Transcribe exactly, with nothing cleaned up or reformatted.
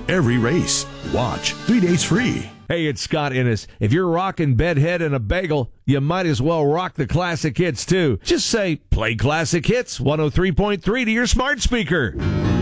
every race. Watch three days free. Hey, it's Scott Innes. If you're rocking Bedhead and a bagel, you might as well rock the classic hits, too. Just say, play classic hits, one oh three point three to your smart speaker.